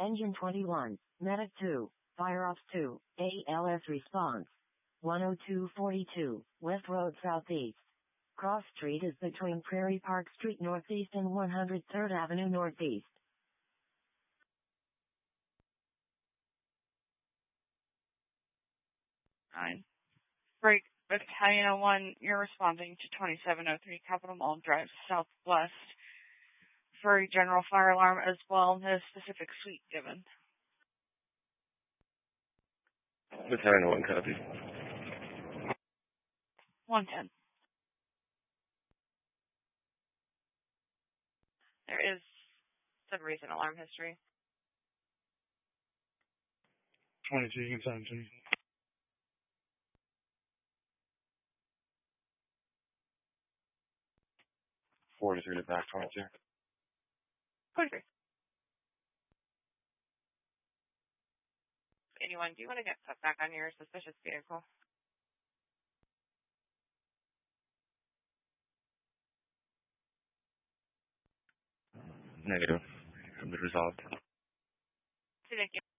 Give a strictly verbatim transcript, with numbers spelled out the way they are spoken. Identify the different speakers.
Speaker 1: Engine twenty-one, Medic two, Fire Ops two, A L S response. one oh two forty-two, West Road Southeast. Cross Street is between Prairie Park Street Northeast and one hundred third Avenue Northeast.
Speaker 2: Nine. Break Battalion oh one, you're responding to twenty-seven oh three Capitol Mall Drive Southwest for a general fire alarm as well. No specific suite given.
Speaker 3: Battalion oh one, copy.
Speaker 2: one ten. There is some recent alarm history.
Speaker 4: twenty-two, you can send it to me.
Speaker 3: forty-three to back twenty-two.
Speaker 2: forty-three. Anyone, do you want to get put back on your suspicious vehicle?
Speaker 3: Negative. It'll be resolved.
Speaker 2: Thank you.